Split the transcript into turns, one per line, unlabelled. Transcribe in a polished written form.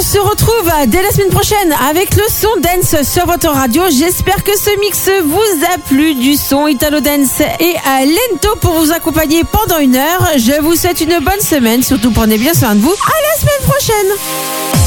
se retrouve dès la semaine prochaine avec le son dance sur votre radio. J'espère que ce mix vous a plu, du son Italo Dance et Lento pour vous accompagner pendant 1 heure. Je vous souhaite une bonne semaine, surtout prenez bien soin de vous. À la semaine prochaine.